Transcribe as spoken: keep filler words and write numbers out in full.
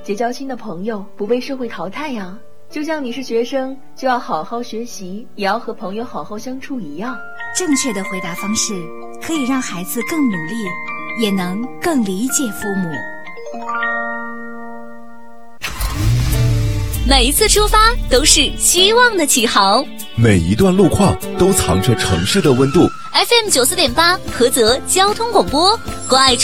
结交新的朋友，不被社会淘汰呀。就像你是学生，就要好好学习，也要和朋友好好相处一样。 正确的回答方式可以让孩子更努力，也能更理解父母。 每一次出发都是希望的起航， 每一段路况都藏着城市的温度。 F M 九四点八，菏泽交通广播，关爱城。